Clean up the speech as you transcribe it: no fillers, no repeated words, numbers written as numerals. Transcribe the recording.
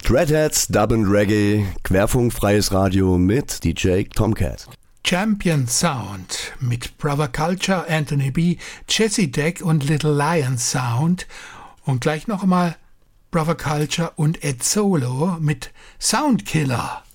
Dreadheads, Dub and Reggae, querfunkfreies Radio mit DJ Tomcat. Champion Sound mit Brother Culture, Anthony B., Jesse Deck und Little Lion Sound. Und gleich noch einmal Brother Culture und Ed Solo mit Soundkiller.